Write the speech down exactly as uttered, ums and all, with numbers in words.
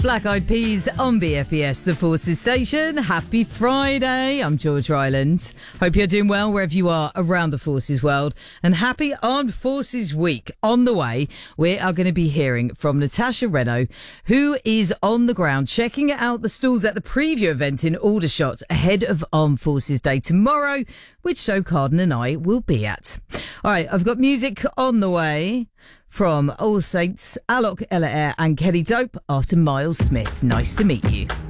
Black Eyed Peas on B F B S, the Forces Station. Happy Friday. I'm George Ryland. Hope you're doing well wherever you are around the Forces world. And happy Armed Forces Week. On the way, we are going to be hearing from Natasha Reno, who is on the ground checking out the stalls at the preview event in Aldershot ahead of Armed Forces Day tomorrow, which Joe Carden and I will be at. All right, I've got music on the way from All Saints, Alok Ella Air and Kelly Dope after Miles Smith. Nice to meet you.